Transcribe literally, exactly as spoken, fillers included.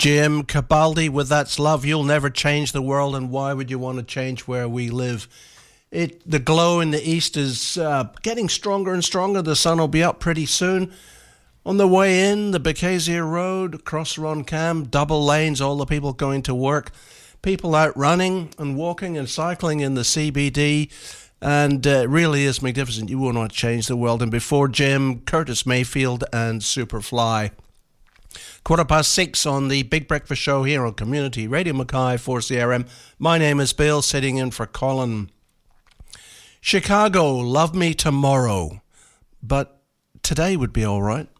Jim Cabaldi with That's Love. You'll never change the world, and why would you want to change where we live? It the glow in the east is uh, getting stronger and stronger. The sun will be up pretty soon. On the way in, the Bacasia Road, across Roncam, double lanes, all the people going to work. People out running and walking and cycling in the C B D. And uh, it really is magnificent. You will not change the world. And before Jim, Curtis Mayfield and Superfly. Quarter past six on the Big Breakfast Show here on Community Radio Mackay four C R M. My name is Bill, sitting in for Colin. Chicago, love me tomorrow, but today would be all right.